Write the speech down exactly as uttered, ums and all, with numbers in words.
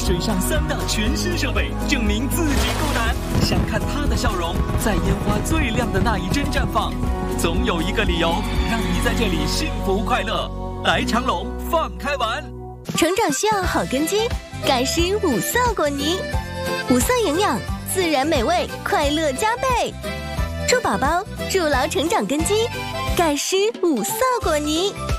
水上三大全新设备，证明自己够胆。想看他的笑容在烟花最亮的那一帧绽放，总有一个理由让你在这里幸福快乐。来长隆放开玩。 成长需要好根基，盖施五色果泥，五色营养，自然美味，快乐加倍。祝宝宝筑牢成长根基，盖施五色果泥。